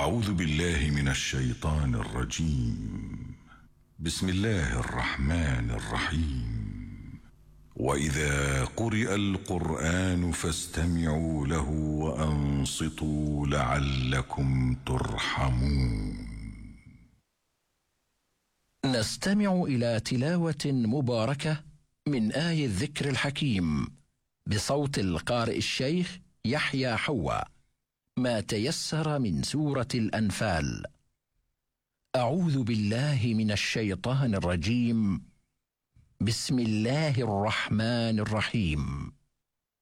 أعوذ بالله من الشيطان الرجيم. بسم الله الرحمن الرحيم. وإذا قرئ القرآن فاستمعوا له وأنصتوا لعلكم ترحمون. نستمع إلى تلاوة مباركة من آي الذكر الحكيم بصوت القارئ الشيخ يحيى حواء، ما تيسر من سورة الأنفال. أعوذ بالله من الشيطان الرجيم. بسم الله الرحمن الرحيم.